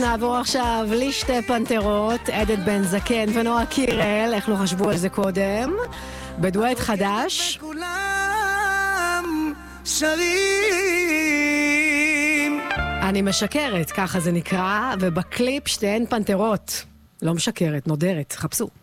נעבור עכשיו לשתי פנתרות, עדת בן זקן ונועה קירל, איך לא חשבו על זה קודם, בדואט חדש. אני משקרת, ככה זה נקרא, ובקליפ שתיהן פנתרות. לא משקרת, נודרת, חפשו.